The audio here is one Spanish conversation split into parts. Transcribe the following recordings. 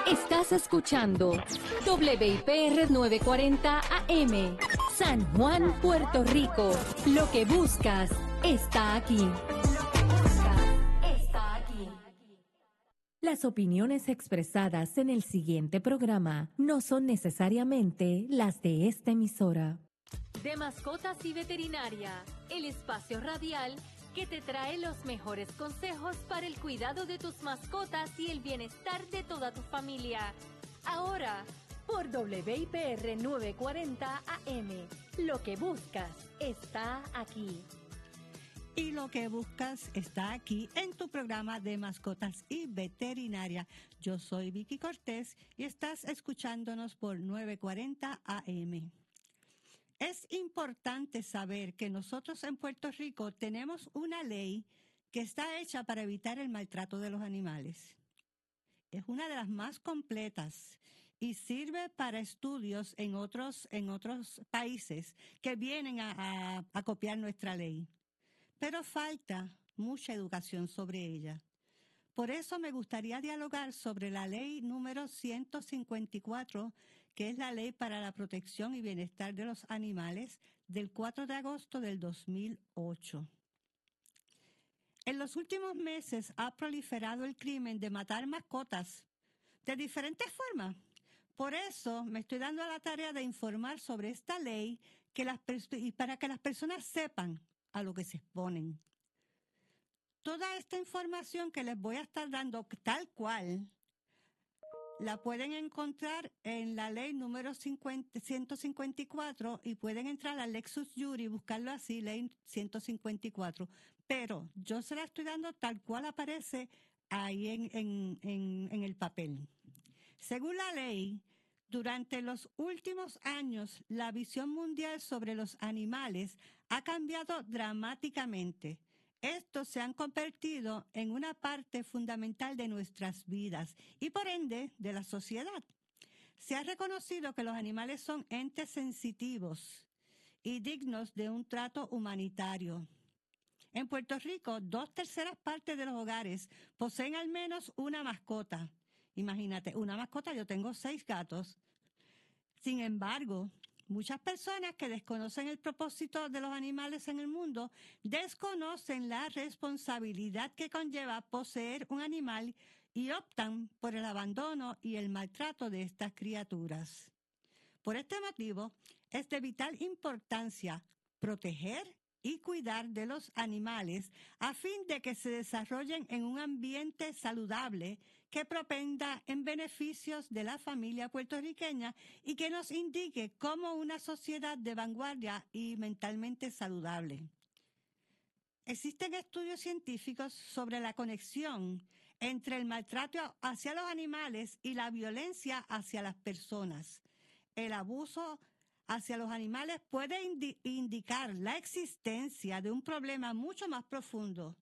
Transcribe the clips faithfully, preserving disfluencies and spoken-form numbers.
Estás escuchando W I P R novecientos cuarenta A M, San Juan, Puerto Rico. Lo que buscas está aquí. Está aquí. Las opiniones expresadas en el siguiente programa no son necesariamente las de esta emisora. De Mascotas y Veterinaria, el espacio radial que te trae los mejores consejos para el cuidado de tus mascotas y el bienestar de toda tu familia. Ahora, por W I P R novecientos cuarenta A M, lo que buscas está aquí. Y lo que buscas está aquí en tu programa de Mascotas y Veterinaria. Yo soy Vicky Cortés y estás escuchándonos por novecientos cuarenta A M. Es importante saber que nosotros en Puerto Rico tenemos una ley que está hecha para evitar el maltrato de los animales. Es una de las más completas y sirve para estudios en otros, en otros países que vienen a, a, a copiar nuestra ley. Pero falta mucha educación sobre ella. Por eso me gustaría dialogar sobre la ley número ciento cincuenta y cuatro, que es la Ley para la Protección y Bienestar de los Animales, del cuatro de agosto del dos mil ocho. En los últimos meses ha proliferado el crimen de matar mascotas de diferentes formas. Por eso me estoy dando a la tarea de informar sobre esta ley que las y para que las personas sepan a lo que se exponen. Toda esta información que les voy a estar dando tal cual la pueden encontrar en la ley número ciento cincuenta y cuatro y pueden entrar al Lexus Jury y buscarlo así, ley ciento cincuenta y cuatro. Pero yo se la estoy dando tal cual aparece ahí en, en, en, en el papel. Según la ley, durante los últimos años, la visión mundial sobre los animales ha cambiado dramáticamente. Estos se han convertido en una parte fundamental de nuestras vidas y, por ende, de la sociedad. Se ha reconocido que los animales son entes sensitivos y dignos de un trato humanitario. En Puerto Rico, dos terceras partes de los hogares poseen al menos una mascota. Imagínate, una mascota, yo tengo seis gatos. Sin embargo, muchas personas que desconocen el propósito de los animales en el mundo desconocen la responsabilidad que conlleva poseer un animal y optan por el abandono y el maltrato de estas criaturas. Por este motivo, es de vital importancia proteger y cuidar de los animales a fin de que se desarrollen en un ambiente saludable que propenda en beneficios de la familia puertorriqueña y que nos indique como una sociedad de vanguardia y mentalmente saludable. Existen estudios científicos sobre la conexión entre el maltrato hacia los animales y la violencia hacia las personas. El abuso hacia los animales puede indi- indicar la existencia de un problema mucho más profundo.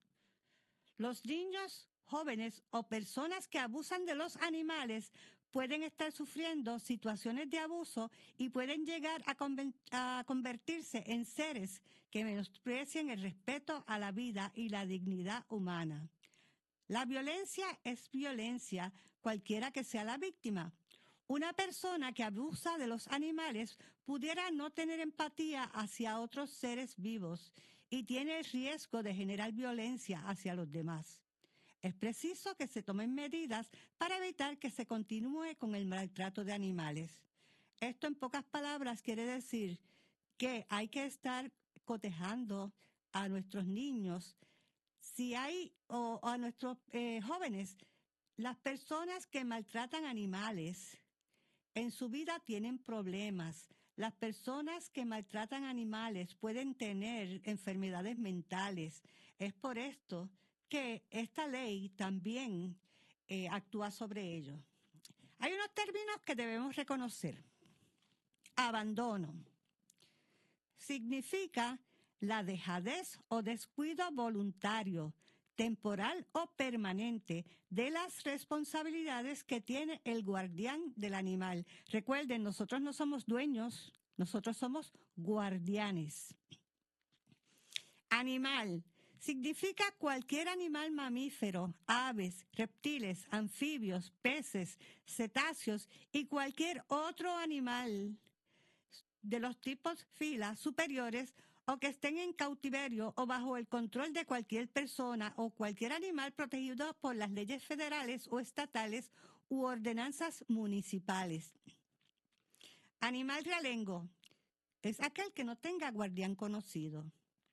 Los niños, jóvenes o personas que abusan de los animales pueden estar sufriendo situaciones de abuso y pueden llegar a, conven- a convertirse en seres que menosprecian el respeto a la vida y la dignidad humana. La violencia es violencia, cualquiera que sea la víctima. Una persona que abusa de los animales pudiera no tener empatía hacia otros seres vivos y tiene el riesgo de generar violencia hacia los demás. Es preciso que se tomen medidas para evitar que se continúe con el maltrato de animales. Esto, en pocas palabras, quiere decir que hay que estar cotejando a nuestros niños, si hay, o, o a nuestros eh, jóvenes. Las personas que maltratan animales en su vida tienen problemas. Las personas que maltratan animales pueden tener enfermedades mentales. Es por esto que esta ley también eh, actúa sobre ello. Hay unos términos que debemos reconocer. Abandono significa la dejadez o descuido voluntario, temporal o permanente de las responsabilidades que tiene el guardián del animal. Recuerden, nosotros no somos dueños, nosotros somos guardianes. Animal Significa cualquier animal mamífero, aves, reptiles, anfibios, peces, cetáceos y cualquier otro animal de los tipos fila superiores o que estén en cautiverio o bajo el control de cualquier persona o cualquier animal protegido por las leyes federales o estatales u ordenanzas municipales. Animal realengo es aquel que no tenga guardián conocido.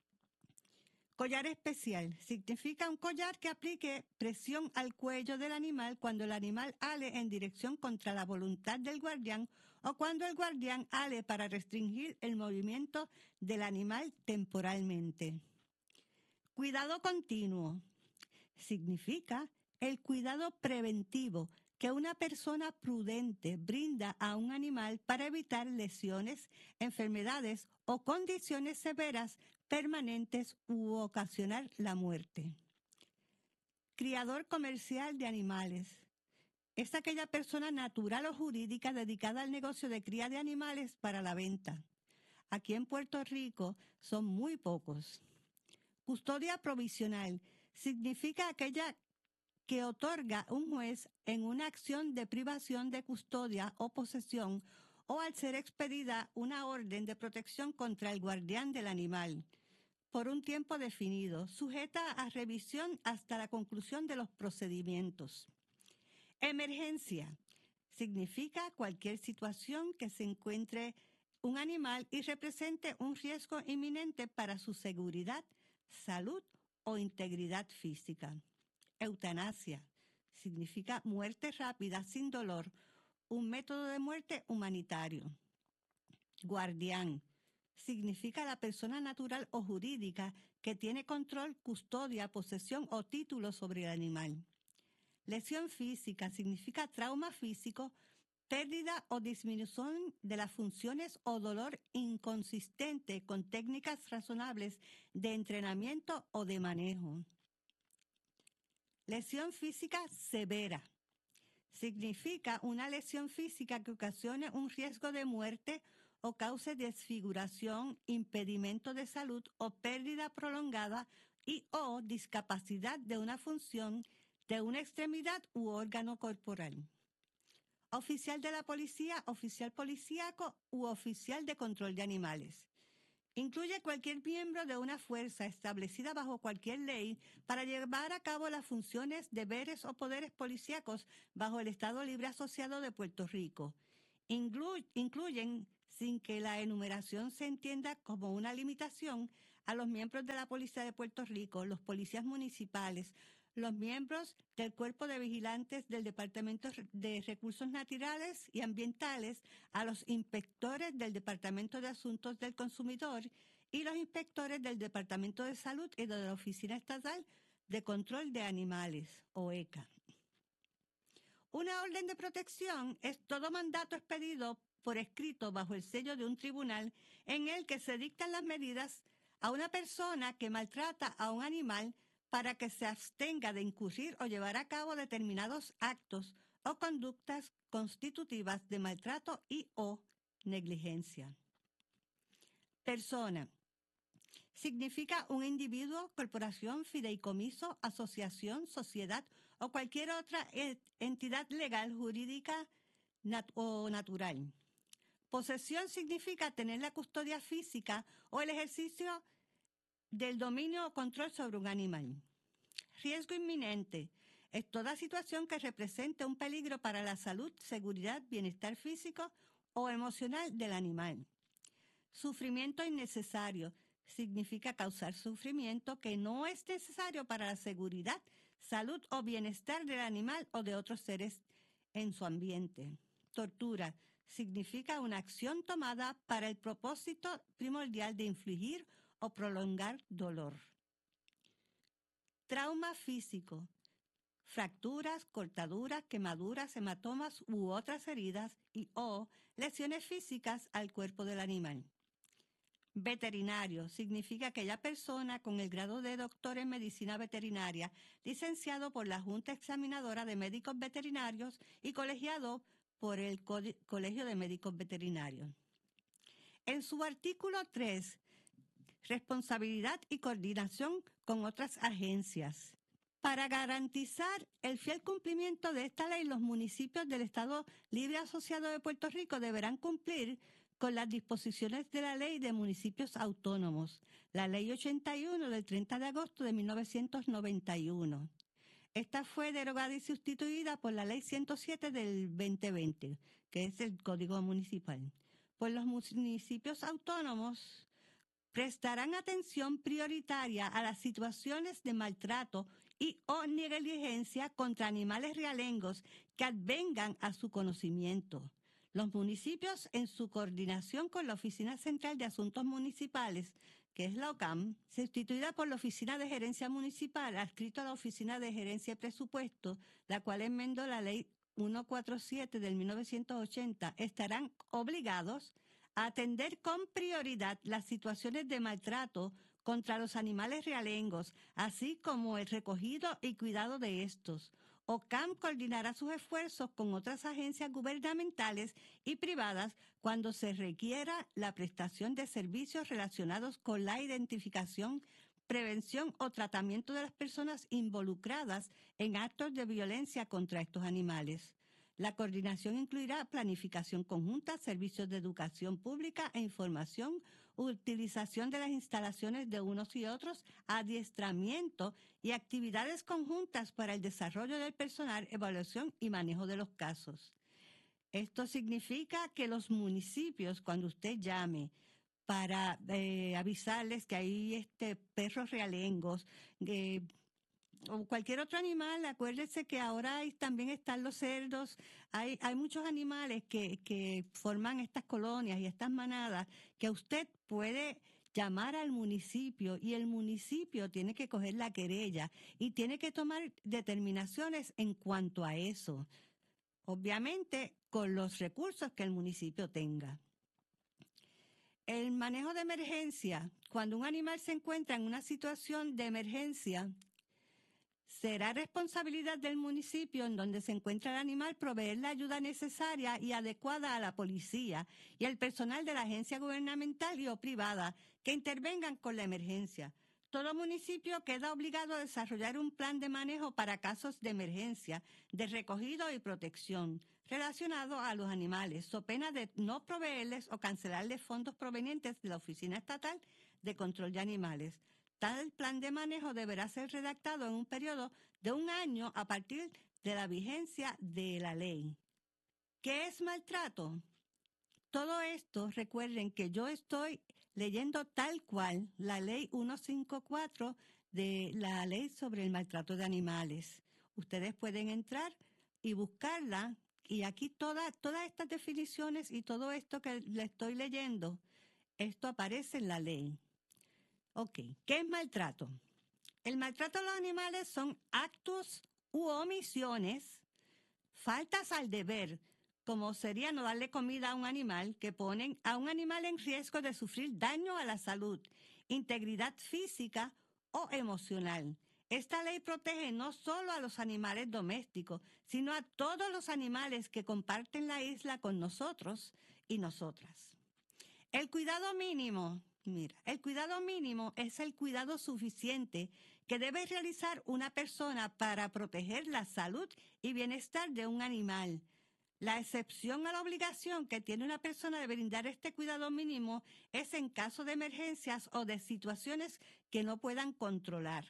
Collar especial significa un collar que aplique presión al cuello del animal cuando el animal ale en dirección contra la voluntad del guardián o cuando el guardián ale para restringir el movimiento del animal temporalmente. Cuidado continuo significa el cuidado preventivo que una persona prudente brinda a un animal para evitar lesiones, enfermedades o condiciones severas permanentes u ocasionar la muerte. Criador comercial de animales es aquella persona natural o jurídica dedicada al negocio de cría de animales para la venta. Aquí en Puerto Rico son muy pocos. Custodia provisional significa aquella que otorga un juez en una acción de privación de custodia o posesión o al ser expedida una orden de protección contra el guardián del animal por un tiempo definido, sujeta a revisión hasta la conclusión de los procedimientos. Emergencia significa cualquier situación que se encuentre un animal y represente un riesgo inminente para su seguridad, salud o integridad física. Eutanasia significa muerte rápida sin dolor, un método de muerte humanitario. Guardián significa la persona natural o jurídica que tiene control, custodia, posesión o título sobre el animal. Lesión física significa trauma físico, pérdida o disminución de las funciones o dolor inconsistente con técnicas razonables de entrenamiento o de manejo. Lesión física severa significa una lesión física que ocasione un riesgo de muerte o cause desfiguración, impedimento de salud o pérdida prolongada y o discapacidad de una función de una extremidad u órgano corporal. Oficial de la policía, oficial policíaco u oficial de control de animales. Incluye cualquier miembro de una fuerza establecida bajo cualquier ley para llevar a cabo las funciones, deberes o poderes policíacos bajo el Estado Libre Asociado de Puerto Rico. Inclu- incluyen, sin que la enumeración se entienda como una limitación, a los miembros de la Policía de Puerto Rico, los policías municipales, los miembros del Cuerpo de Vigilantes del Departamento de Recursos Naturales y Ambientales, a los inspectores del Departamento de Asuntos del Consumidor y los inspectores del Departamento de Salud y de la Oficina Estatal de Control de Animales, O E C A. Una orden de protección es todo mandato expedido por escrito bajo el sello de un tribunal en el que se dictan las medidas a una persona que maltrata a un animal para que se abstenga de incurrir o llevar a cabo determinados actos o conductas constitutivas de maltrato y o negligencia. Persona significa un individuo, corporación, fideicomiso, asociación, sociedad o cualquier otra entidad legal, jurídica nat- o natural. Posesión significa tener la custodia física o el ejercicio del dominio o control sobre un animal. Riesgo inminente es toda situación que represente un peligro para la salud, seguridad, bienestar físico o emocional del animal. Sufrimiento innecesario significa causar sufrimiento que no es necesario para la seguridad, salud o bienestar del animal o de otros seres en su ambiente. Tortura significa una acción tomada para el propósito primordial de infligir o prolongar dolor. Trauma físico, fracturas, cortaduras, quemaduras, hematomas u otras heridas y o lesiones físicas al cuerpo del animal. Veterinario significa aquella persona con el grado de doctor en medicina veterinaria, licenciado por la Junta Examinadora de Médicos Veterinarios y colegiado por el Co- Colegio de Médicos Veterinarios. En su artículo tres responsabilidad y coordinación con otras agencias. Para garantizar el fiel cumplimiento de esta ley, los municipios del Estado Libre Asociado de Puerto Rico deberán cumplir con las disposiciones de la Ley de Municipios Autónomos, la Ley ochenta y uno del treinta de agosto de mil novecientos noventa y uno. Esta fue derogada y sustituida por la Ley ciento siete del veinte veinte, que es el Código Municipal. Pues los municipios autónomos prestarán atención prioritaria a las situaciones de maltrato y o negligencia contra animales realengos que advengan a su conocimiento. Los municipios, en su coordinación con la Oficina Central de Asuntos Municipales, que es la O C A M, sustituida por la Oficina de Gerencia Municipal, adscrito a la Oficina de Gerencia y Presupuesto, la cual enmendó la Ley ciento cuarenta y siete del mil novecientos ochenta, estarán obligados a atender con prioridad las situaciones de maltrato contra los animales realengos, así como el recogido y cuidado de estos. O C A M coordinará sus esfuerzos con otras agencias gubernamentales y privadas cuando se requiera la prestación de servicios relacionados con la identificación, prevención o tratamiento de las personas involucradas en actos de violencia contra estos animales. La coordinación incluirá planificación conjunta, servicios de educación pública e información, utilización de las instalaciones de unos y otros, adiestramiento y actividades conjuntas para el desarrollo del personal, evaluación y manejo de los casos. Esto significa que los municipios, cuando usted llame para eh, avisarles que hay este, perros realengos, eh, o cualquier otro animal, acuérdese que ahora hay, también están los cerdos, hay, hay muchos animales que, que forman estas colonias y estas manadas que usted puede llamar al municipio y el municipio tiene que coger la querella y tiene que tomar determinaciones en cuanto a eso, obviamente con los recursos que el municipio tenga. El manejo de emergencia, cuando un animal se encuentra en una situación de emergencia, será responsabilidad del municipio en donde se encuentra el animal proveer la ayuda necesaria y adecuada a la policía y al personal de la agencia gubernamental y o privada que intervengan con la emergencia. Todo municipio queda obligado a desarrollar un plan de manejo para casos de emergencia, de recogido y protección relacionado a los animales, so pena de no proveerles o cancelarles fondos provenientes de la Oficina Estatal de Control de Animales. Tal plan de manejo deberá ser redactado en un periodo de un año a partir de la vigencia de la ley. ¿Qué es maltrato? Todo esto, recuerden que yo estoy leyendo tal cual la ley ciento cincuenta y cuatro de la ley sobre el maltrato de animales. Ustedes pueden entrar y buscarla y aquí toda, todas estas definiciones y todo esto que le estoy leyendo, esto aparece en la ley. Ok, ¿qué es maltrato? El maltrato a los animales son actos u omisiones, faltas al deber, como sería no darle comida a un animal, que ponen a un animal en riesgo de sufrir daño a la salud, integridad física o emocional. Esta ley protege no solo a los animales domésticos, sino a todos los animales que comparten la isla con nosotros y nosotras. El cuidado mínimo. Mira, el cuidado mínimo es el cuidado suficiente que debe realizar una persona para proteger la salud y bienestar de un animal. La excepción a la obligación que tiene una persona de brindar este cuidado mínimo es en caso de emergencias o de situaciones que no puedan controlar.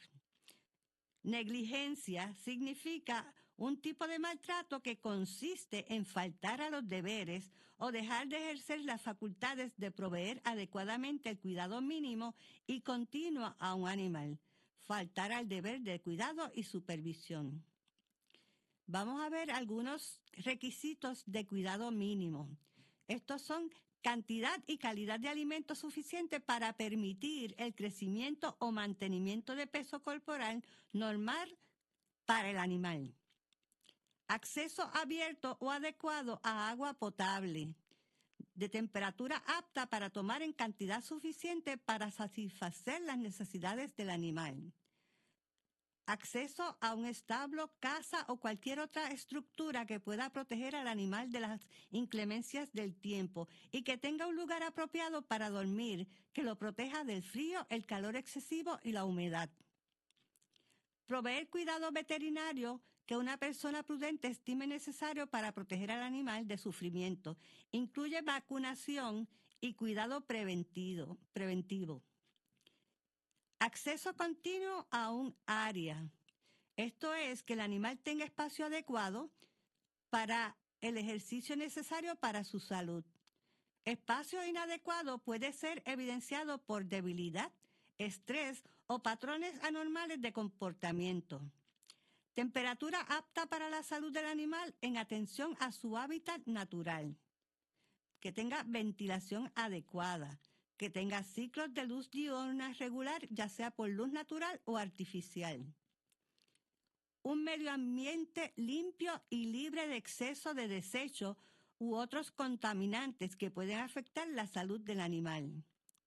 Negligencia significa un tipo de maltrato que consiste en faltar a los deberes o dejar de ejercer las facultades de proveer adecuadamente el cuidado mínimo y continuo a un animal. Faltar al deber de cuidado y supervisión. Vamos a ver algunos requisitos de cuidado mínimo. Estos son cantidad y calidad de alimento suficiente para permitir el crecimiento o mantenimiento de peso corporal normal para el animal. Acceso abierto o adecuado a agua potable, de temperatura apta para tomar en cantidad suficiente para satisfacer las necesidades del animal. acceso a un establo, casa o cualquier otra estructura que pueda proteger al animal de las inclemencias del tiempo y que tenga un lugar apropiado para dormir, que lo proteja del frío, el calor excesivo y la humedad. Proveer cuidado veterinario que una persona prudente estime necesario para proteger al animal de sufrimiento. Incluye vacunación y cuidado preventivo. preventivo. Acceso continuo a un área. Esto es que el animal tenga espacio adecuado para el ejercicio necesario para su salud. Espacio inadecuado puede ser evidenciado por debilidad, estrés o patrones anormales de comportamiento. Temperatura apta para la salud del animal en atención a su hábitat natural. Que tenga ventilación adecuada. Que tenga ciclos de luz diurna regular, ya sea por luz natural o artificial. Un medio ambiente limpio y libre de exceso de desechos u otros contaminantes que pueden afectar la salud del animal.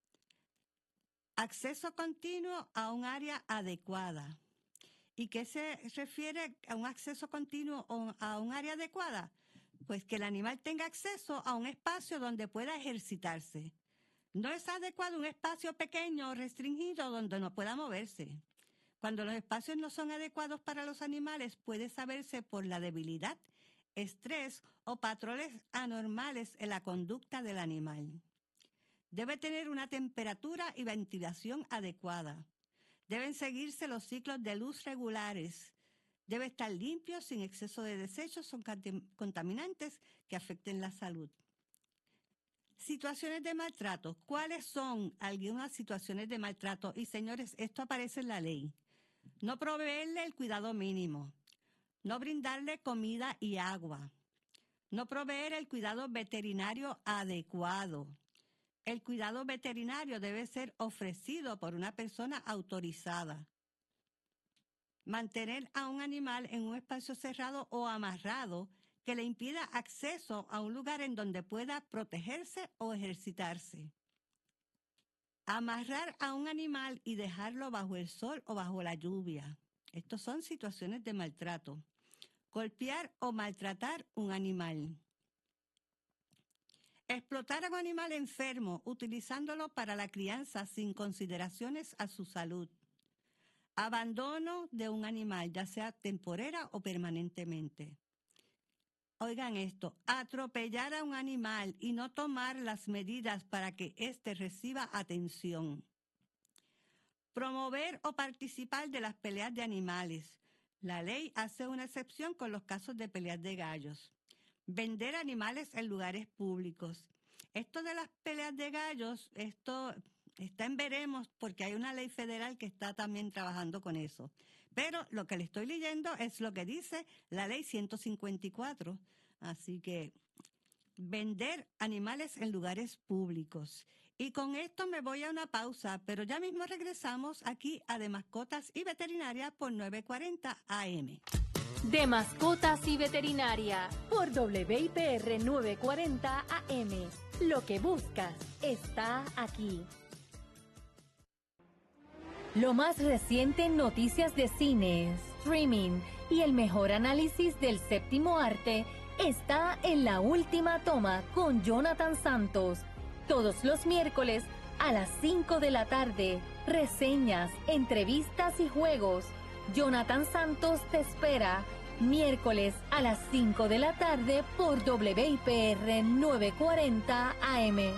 Acceso continuo a un área adecuada. ¿Y qué se refiere a un acceso continuo a un área adecuada? Pues que el animal tenga acceso a un espacio donde pueda ejercitarse. No es adecuado un espacio pequeño o restringido donde no pueda moverse. Cuando los espacios no son adecuados para los animales, puede saberse por la debilidad, estrés o patrones anormales en la conducta del animal. Debe tener una temperatura y ventilación adecuada. Deben seguirse los ciclos de luz regulares. Debe estar limpio, sin exceso de desechos o contaminantes que afecten la salud. Situaciones de maltrato. ¿Cuáles son algunas situaciones de maltrato? Y señores, esto aparece en la ley. No proveerle el cuidado mínimo. No brindarle comida y agua. No proveer el cuidado veterinario adecuado. El cuidado veterinario debe ser ofrecido por una persona autorizada. Mantener a un animal en un espacio cerrado o amarrado que le impida acceso a un lugar en donde pueda protegerse o ejercitarse. Amarrar a un animal y dejarlo bajo el sol o bajo la lluvia. Estas son situaciones de maltrato. Golpear o maltratar un animal. Explotar a un animal enfermo, utilizándolo para la crianza sin consideraciones a su salud. Abandono de un animal, ya sea temporera o permanentemente. Oigan esto, atropellar a un animal y no tomar las medidas para que éste reciba atención. Promover o participar de las peleas de animales. La ley hace una excepción con los casos de peleas de gallos. Vender animales en lugares públicos. Esto de las peleas de gallos, esto está en veremos porque hay una ley federal que está también trabajando con eso. Pero lo que le estoy leyendo es lo que dice la ley ciento cincuenta y cuatro. Así que vender animales en lugares públicos. Y con esto me voy a una pausa, pero ya mismo regresamos aquí a De Mascotas y Veterinaria por nueve cuarenta A M. De Mascotas y Veterinaria por W I P R nueve cuarenta A M. Lo que buscas está aquí. Lo más reciente en noticias de cine, streaming y el mejor análisis del séptimo arte está en La Última Toma con Jonathan Santos. Todos los miércoles a las cinco de la tarde. Reseñas, entrevistas y juegos. Jonathan Santos te espera miércoles a las cinco de la tarde por W I P R nueve cuarenta A M.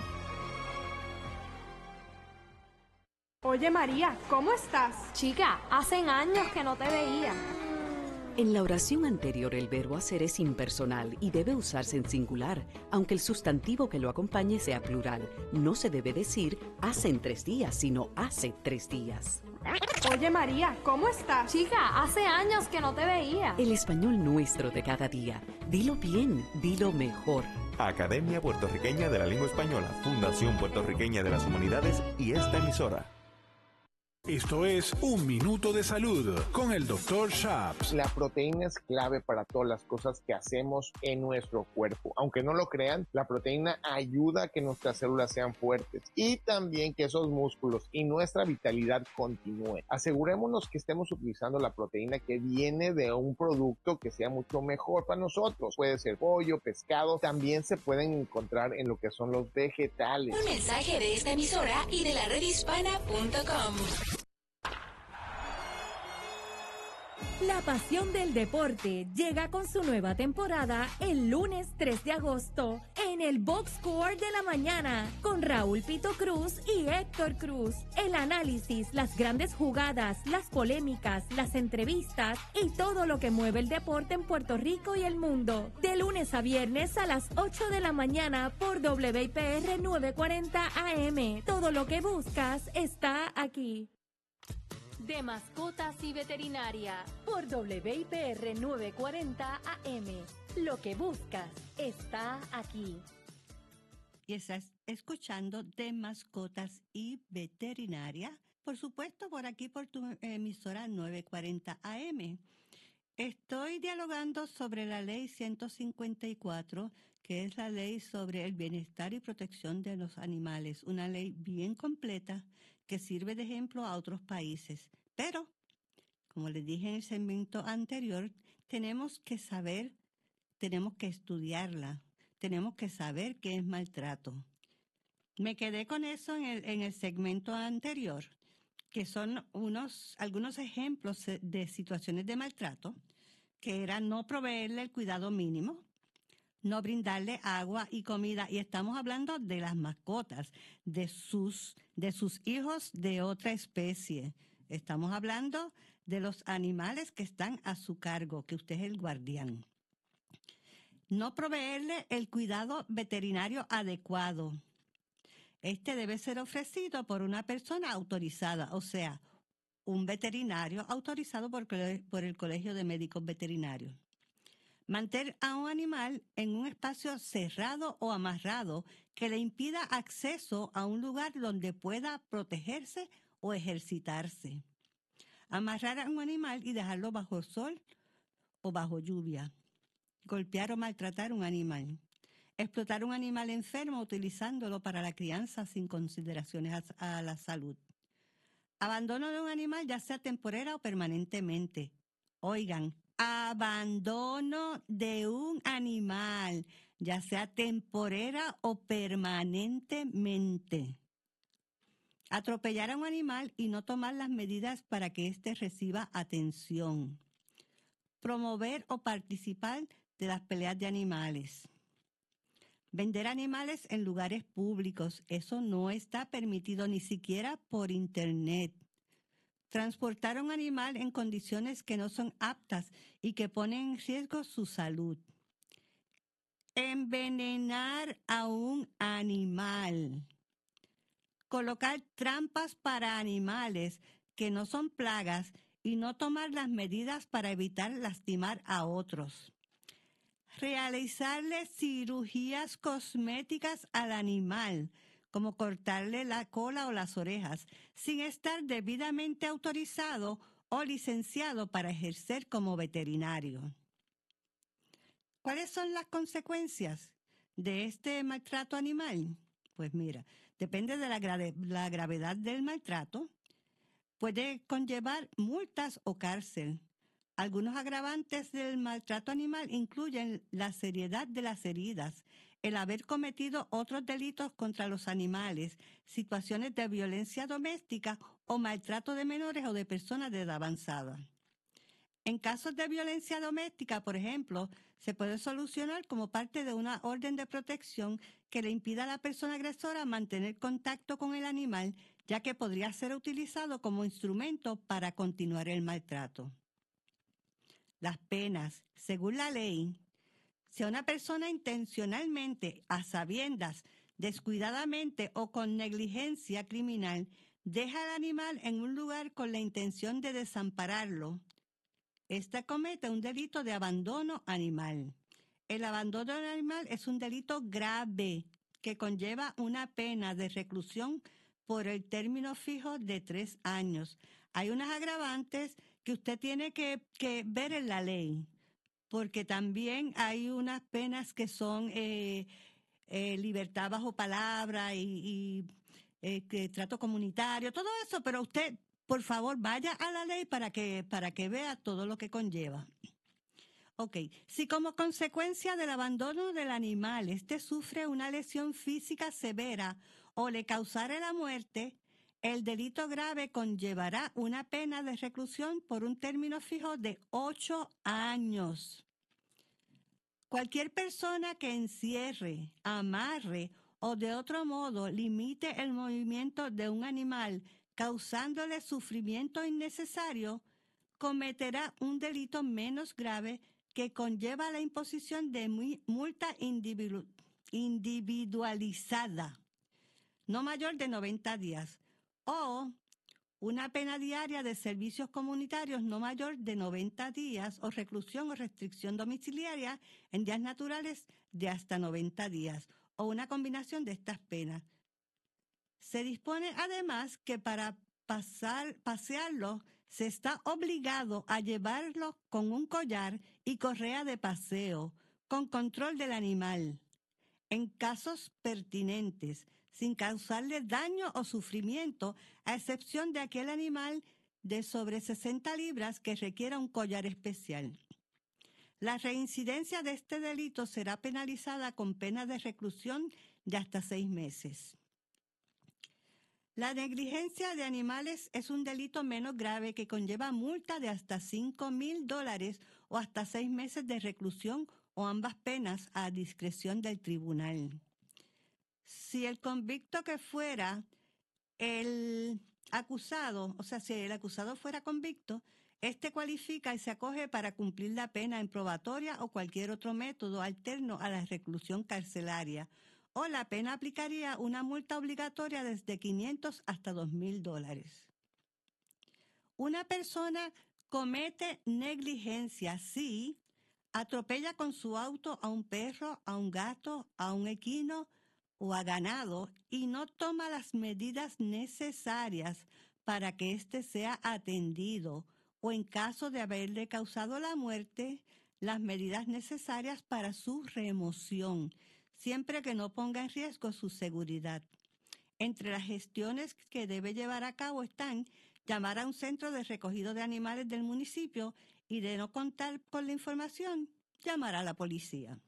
Oye María, ¿cómo estás? Chica, hacen años que no te veía. En la oración anterior el verbo hacer es impersonal y debe usarse en singular, aunque el sustantivo que lo acompañe sea plural. No se debe decir hace en tres días, sino hace tres días. Oye María, ¿cómo estás? Chica, hace años que no te veía. El español nuestro de cada día. Dilo bien, dilo mejor. Academia Puertorriqueña de la Lengua Española, Fundación Puertorriqueña de las Humanidades y esta emisora. Esto es Un Minuto de Salud con el doctor Shaps. La proteína es clave para todas las cosas que hacemos en nuestro cuerpo. Aunque no lo crean, la proteína ayuda a que nuestras células sean fuertes y también que esos músculos y nuestra vitalidad continúe. Asegurémonos que estemos utilizando la proteína que viene de un producto que sea mucho mejor para nosotros. Puede ser pollo, pescado, también se pueden encontrar en lo que son los vegetales. Un mensaje de esta emisora y de la red hispana punto com. La pasión del deporte llega con su nueva temporada el lunes tres de agosto en el Box Score de la mañana con Raúl Pito Cruz y Héctor Cruz. El análisis, las grandes jugadas, las polémicas, las entrevistas y todo lo que mueve el deporte en Puerto Rico y el mundo. De lunes a viernes a las ocho de la mañana por W I P R novecientos cuarenta A M. Todo lo que buscas está aquí. De Mascotas y Veterinaria por W I P R novecientos cuarenta A M. Lo que buscas está aquí. Y estás escuchando De Mascotas y Veterinaria, por supuesto, por aquí por tu emisora novecientos cuarenta A M. Estoy dialogando sobre la ley ciento cincuenta y cuatro, que es la ley sobre el bienestar y protección de los animales, una ley bien completa que sirve de ejemplo a otros países. Pero, como les dije en el segmento anterior, tenemos que saber, tenemos que estudiarla, tenemos que saber qué es maltrato. Me quedé con eso en el, en el segmento anterior, que son unos, algunos ejemplos de situaciones de maltrato, que era no proveerle el cuidado mínimo, no brindarle agua y comida, y estamos hablando de las mascotas, de sus, de sus hijos de otra especie. Estamos hablando de los animales que están a su cargo, que usted es el guardián. No proveerle el cuidado veterinario adecuado. Este debe ser ofrecido por una persona autorizada, o sea, un veterinario autorizado por, por el Colegio de Médicos Veterinarios. Mantener a un animal en un espacio cerrado o amarrado que le impida acceso a un lugar donde pueda protegerse o ejercitarse. Amarrar a un animal y dejarlo bajo sol o bajo lluvia. Golpear o maltratar un animal. Explotar un animal enfermo utilizándolo para la crianza sin consideraciones a, a la salud. Abandono de un animal, ya sea temporera o permanentemente. Oigan, abandono de un animal, ya sea temporera o permanentemente. Atropellar a un animal y no tomar las medidas para que éste reciba atención. Promover o participar de las peleas de animales. Vender animales en lugares públicos, eso no está permitido ni siquiera por internet. Transportar a un animal en condiciones que no son aptas y que ponen en riesgo su salud. Envenenar a un animal. Colocar trampas para animales que no son plagas y no tomar las medidas para evitar lastimar a otros. Realizarle cirugías cosméticas al animal, como cortarle la cola o las orejas, sin estar debidamente autorizado o licenciado para ejercer como veterinario. ¿Cuáles son las consecuencias de este maltrato animal? Pues mira, depende de la, gra- la gravedad del maltrato. Puede conllevar multas o cárcel. Algunos agravantes del maltrato animal incluyen la seriedad de las heridas, el haber cometido otros delitos contra los animales, situaciones de violencia doméstica o maltrato de menores o de personas de edad avanzada. En casos de violencia doméstica, por ejemplo, se puede solucionar como parte de una orden de protección que le impida a la persona agresora mantener contacto con el animal, ya que podría ser utilizado como instrumento para continuar el maltrato. Las penas, según la ley, si una persona intencionalmente, a sabiendas, descuidadamente o con negligencia criminal deja al animal en un lugar con la intención de desampararlo, ésta comete un delito de abandono animal. El abandono animal es un delito grave que conlleva una pena de reclusión por el término fijo de tres años. Hay unas agravantes que usted tiene que, que ver en la ley, porque también hay unas penas que son eh, eh, libertad bajo palabra y, y eh, que trato comunitario, todo eso, pero usted, por favor, vaya a la ley para que, para que vea todo lo que conlleva. Ok, si como consecuencia del abandono del animal este sufre una lesión física severa o le causare la muerte, el delito grave conllevará una pena de reclusión por un término fijo de ocho años. Cualquier persona que encierre, amarre o de otro modo limite el movimiento de un animal causándole sufrimiento innecesario, cometerá un delito menos grave que conlleva la imposición de multa individu- individualizada, no mayor de noventa días, o una pena diaria de servicios comunitarios no mayor de noventa días, o reclusión o restricción domiciliaria en días naturales de hasta noventa días, o una combinación de estas penas. Se dispone además que para pasar, pasearlo se está obligado a llevarlo con un collar y correa de paseo, con control del animal, en casos pertinentes, sin causarle daño o sufrimiento, a excepción de aquel animal de sobre sesenta libras que requiera un collar especial. La reincidencia de este delito será penalizada con pena de reclusión de hasta seis meses. La negligencia de animales es un delito menos grave que conlleva multa de hasta cinco mil dólares o hasta seis meses de reclusión o ambas penas a discreción del tribunal. Si el convicto que fuera el acusado, o sea, si el acusado fuera convicto, este cualifica y se acoge para cumplir la pena en probatoria o cualquier otro método alterno a la reclusión carcelaria, o la pena aplicaría una multa obligatoria desde quinientos hasta dos mil dólares. Una persona comete negligencia si atropella con su auto a un perro, a un gato, a un equino o a ganado y no toma las medidas necesarias para que éste sea atendido, o en caso de haberle causado la muerte, las medidas necesarias para su remoción, siempre que no ponga en riesgo su seguridad. Entre las gestiones que debe llevar a cabo están llamar a un centro de recogido de animales del municipio y, de no contar con la información, llamar a la policía.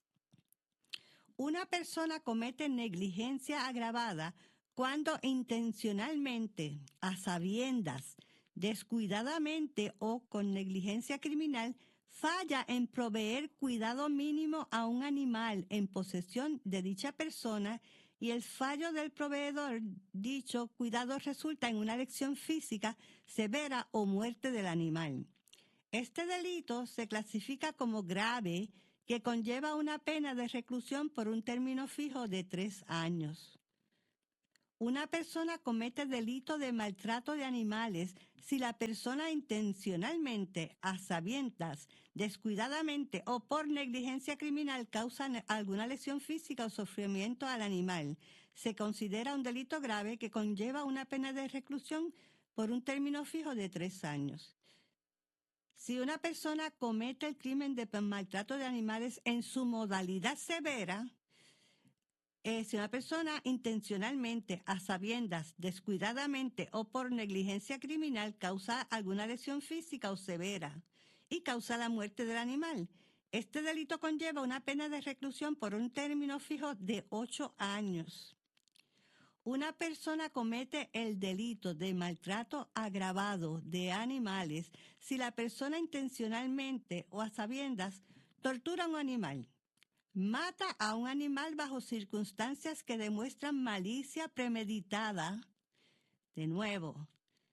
Una persona comete negligencia agravada cuando intencionalmente, a sabiendas, descuidadamente o con negligencia criminal, falla en proveer cuidado mínimo a un animal en posesión de dicha persona y el fallo del proveedor dicho cuidado resulta en una lesión física severa o muerte del animal. Este delito se clasifica como grave, que conlleva una pena de reclusión por un término fijo de tres años. Una persona comete delito de maltrato de animales si la persona intencionalmente, a sabiendas, descuidadamente o por negligencia criminal causa alguna lesión física o sufrimiento al animal. Se considera un delito grave que conlleva una pena de reclusión por un término fijo de tres años. Si una persona comete el crimen de maltrato de animales en su modalidad severa, eh, si una persona intencionalmente, a sabiendas, descuidadamente o por negligencia criminal causa alguna lesión física o severa y causa la muerte del animal, este delito conlleva una pena de reclusión por un término fijo de ocho años. Una persona comete el delito de maltrato agravado de animales si la persona intencionalmente o a sabiendas tortura a un animal, mata a un animal bajo circunstancias que demuestran malicia premeditada. De nuevo,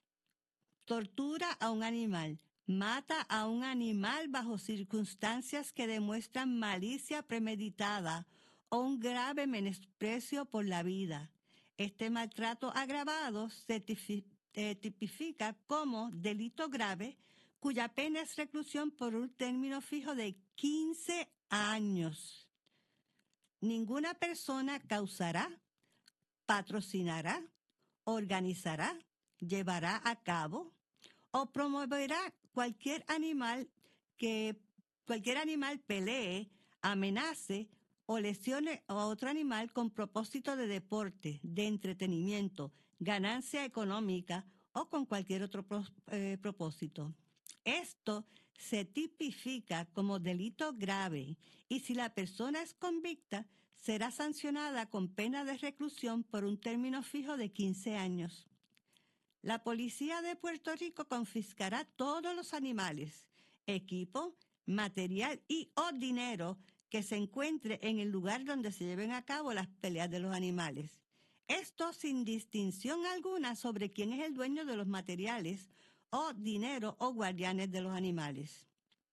tortura a un animal, mata a un animal bajo circunstancias que demuestran malicia premeditada o un grave menosprecio por la vida. Este maltrato agravado se tipifica como delito grave, cuya pena es reclusión por un término fijo de quince años. Ninguna persona causará, patrocinará organizará, llevará a cabo o promoverá cualquier animal que cualquier animal pelee, amenace o lesione a otro animal con propósito de deporte, de entretenimiento, ganancia económica o con cualquier otro pro, eh, propósito. Esto se tipifica como delito grave y si la persona es convicta, será sancionada con pena de reclusión por un término fijo de quince años. La policía de Puerto Rico confiscará todos los animales, equipo, material y o dinero que se encuentre en el lugar donde se lleven a cabo las peleas de los animales. Esto sin distinción alguna sobre quién es el dueño de los materiales o dinero o guardianes de los animales.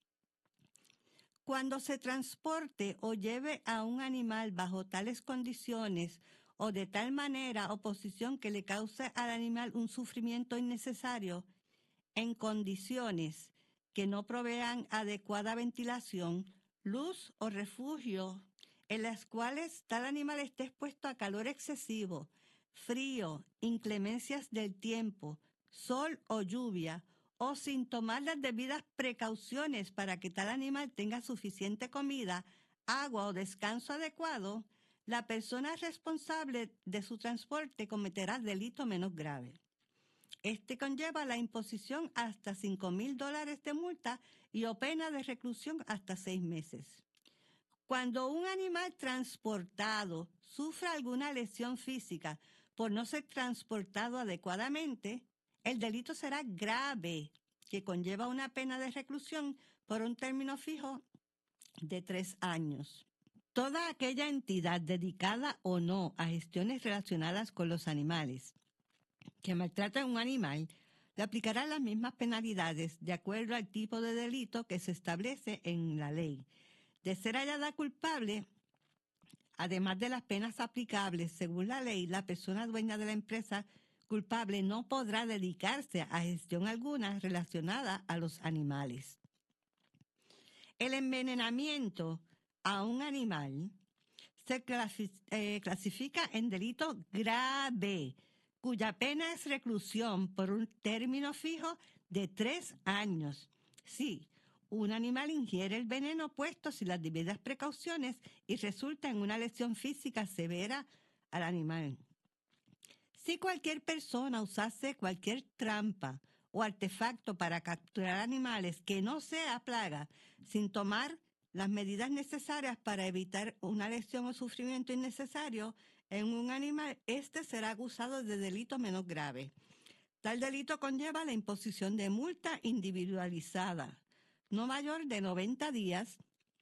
Cuando se transporte o lleve a un animal bajo tales condiciones o de tal manera o posición que le cause al animal un sufrimiento innecesario, en condiciones que no provean adecuada ventilación, luz o refugio, en las cuales tal animal esté expuesto a calor excesivo, frío, inclemencias del tiempo, sol o lluvia, o sin tomar las debidas precauciones para que tal animal tenga suficiente comida, agua o descanso adecuado, la persona responsable de su transporte cometerá delito menos grave. Este conlleva la imposición hasta cinco mil dólares de multa y o pena de reclusión hasta seis meses. Cuando un animal transportado sufra alguna lesión física por no ser transportado adecuadamente, el delito será grave, que conlleva una pena de reclusión por un término fijo de tres años. Toda aquella entidad dedicada o no a gestiones relacionadas con los animales que maltrata a un animal, le aplicará las mismas penalidades de acuerdo al tipo de delito que se establece en la ley. De ser hallada culpable, además de las penas aplicables según la ley, la persona dueña de la empresa culpable no podrá dedicarse a gestión alguna relacionada a los animales. El envenenamiento a un animal se clasifica en delito grave, cuya pena es reclusión por un término fijo de tres años. Sí, un animal ingiere el veneno puesto sin las debidas precauciones y resulta en una lesión física severa al animal. Si cualquier persona usase cualquier trampa o artefacto para capturar animales que no sea plaga, sin tomar las medidas necesarias para evitar una lesión o sufrimiento innecesario en un animal, este será acusado de delito menos grave. Tal delito conlleva la imposición de multa individualizada, no mayor de noventa días,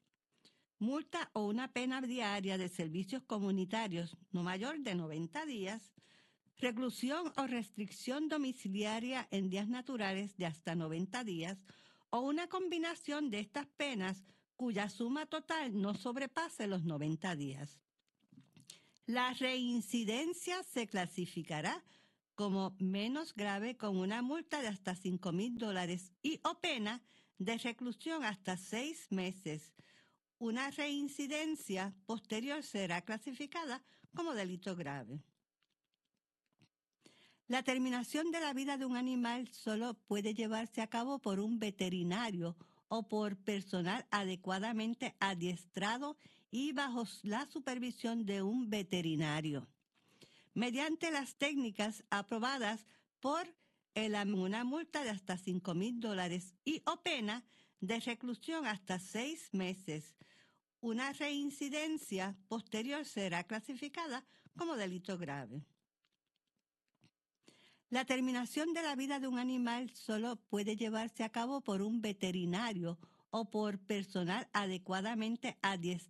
multa o una pena diaria de servicios comunitarios, no mayor de noventa días, reclusión o restricción domiciliaria en días naturales de hasta noventa días, o una combinación de estas penas cuya suma total no sobrepase los noventa días. La reincidencia se clasificará como menos grave con una multa de hasta cinco mil dólares y o pena de reclusión hasta seis meses. Una reincidencia posterior será clasificada como delito grave. La terminación de la vida de un animal solo puede llevarse a cabo por un veterinario o por personal adecuadamente adiestrado y bajo la supervisión de un veterinario, mediante las técnicas aprobadas por el, una multa de hasta cinco mil dólares y o pena de reclusión hasta seis meses. Una reincidencia posterior será clasificada como delito grave. La terminación de la vida de un animal solo puede llevarse a cabo por un veterinario o por personal adecuadamente adiestrado